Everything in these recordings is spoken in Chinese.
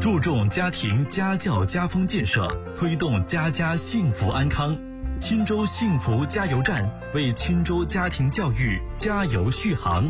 注重家庭家教家风建设，推动家家幸福安康。钦州幸福加油站为钦州家庭教育加油续航。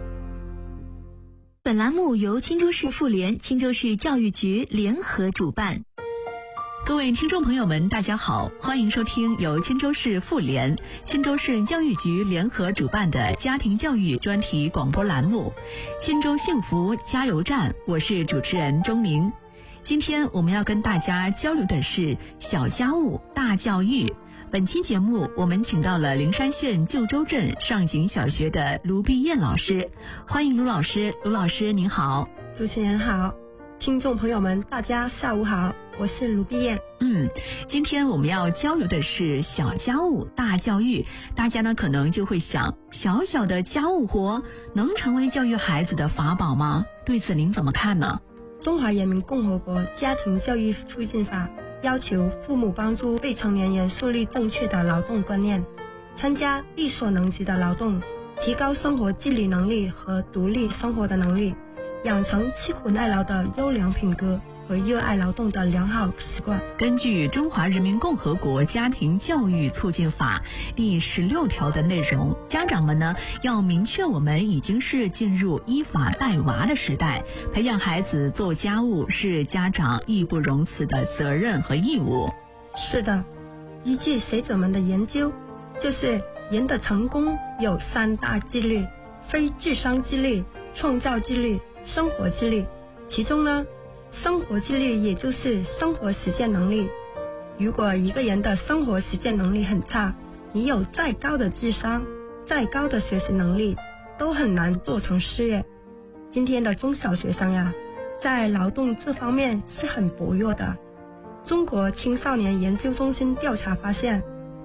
本栏目由钦州市妇联、钦州市教育局联合主办。 各位听众朋友们，大家好，欢迎收听由钦州市妇联、钦州市教育局联合主办的家庭教育专题广播栏目《钦州幸福加油站》，我是主持人钟玲。今天我们要跟大家交流的是小家务大教育。本期节目我们请到了灵山县旧州镇上井小学的卢碧燕老师，欢迎卢老师。卢老师您好。 主持人好，听众朋友们大家下午好，我是卢碧燕。 今天我们要交流的是小家务大教育。大家呢可能就会想，小小的家务活能成为教育孩子的法宝吗？对此您怎么看呢？ 中华人民共和国家庭教育促进法要求父母帮助未成年人树立正确的劳动观念，参加力所能及的劳动，提高生活自理能力和独立生活的能力，养成吃苦耐劳的优良品格和热爱劳动的良好习惯。 根据《中华人民共和国家庭教育促进法》第16条的内容，家长们呢要明确我们已经是进入依法带娃的时代，培养孩子做家务是家长义不容辞的责任和义务。 是的，依据学者们的研究，就是人的成功有3大纪律：非智商纪律、创造纪律、生活纪律。其中呢，生活纪律也就是生活实践能力。如果一个人的生活实践能力很差，你有再高的智商，再高的学习能力，都很难做成事业。今天的中小学生呀，在劳动这方面是很薄弱的。中国青少年研究中心调查发现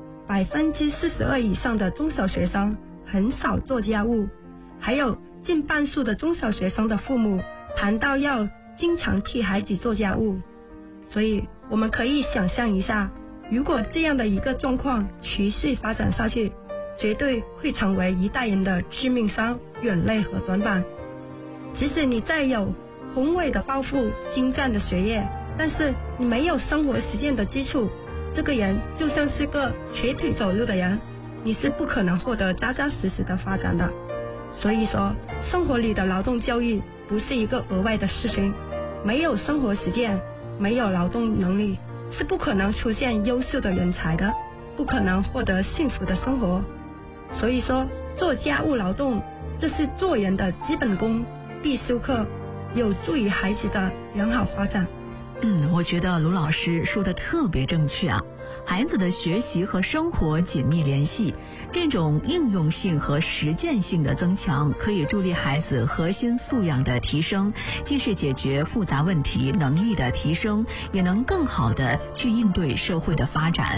，42%以上的中小学生很少做家务，还有近半数的中小学生的父母谈到要经常替孩子做家务。所以我们可以想象一下，如果这样的一个状况持续发展下去，绝对会成为一代人的致命伤、软肋和短板。即使你再有宏伟的抱负、精湛的学业，但是你没有生活实践的基础，这个人就像是个瘸腿走路的人，你是不可能获得扎扎实实的发展的。所以说，生活里的劳动教育不是一个额外的事情，没有生活实践，没有劳动能力，是不可能出现优秀的人才的，不可能获得幸福的生活。所以说，做家务劳动，这是做人的基本功、必修课，有助于孩子的良好发展。 我觉得卢老师说的特别正确啊。孩子的学习和生活紧密联系，这种应用性和实践性的增强，可以助力孩子核心素养的提升，既是解决复杂问题能力的提升，也能更好地去应对社会的发展。